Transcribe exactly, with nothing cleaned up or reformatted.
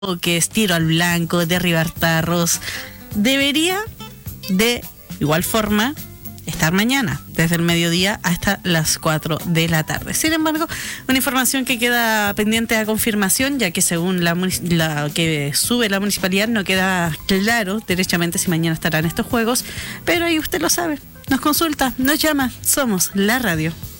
que es tiro al blanco, derribar tarros, debería de igual forma estar mañana, desde el mediodía hasta las cuatro de la tarde. Sin embargo, una información que queda pendiente a confirmación, ya que según la, la que sube la municipalidad no queda claro derechamente si mañana estarán estos juegos, pero ahí usted lo sabe, nos consulta, nos llama, somos la radio.